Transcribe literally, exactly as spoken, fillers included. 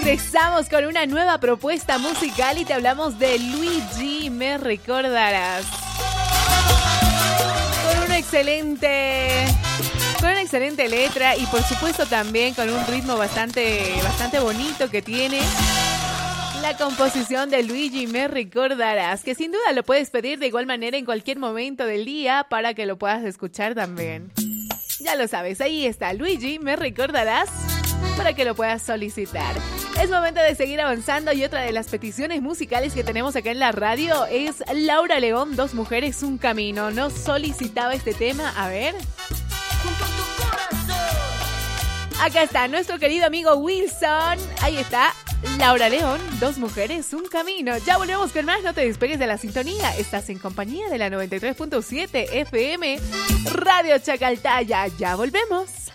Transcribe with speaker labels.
Speaker 1: Regresamos con una nueva propuesta musical y te hablamos de Luigi, me recordarás. Con una excelente, con una excelente letra y por supuesto también con un ritmo bastante, bastante bonito que tiene. La composición de Luigi, me recordarás, que sin duda lo puedes pedir de igual manera en cualquier momento del día para que lo puedas escuchar también. Ya lo sabes, ahí está Luigi, me recordarás, para que lo puedas solicitar. Es momento de seguir avanzando y otra de las peticiones musicales que tenemos acá en la radio es Laura León, Dos Mujeres, Un Camino. Nos solicitaba este tema, a ver. Acá está nuestro querido amigo Wilson, ahí está. Laura León, Dos Mujeres, Un Camino. Ya volvemos con más, no te despegues de la sintonía. Estás en compañía de la noventa y tres punto siete F M Radio Chacaltaya. Ya volvemos.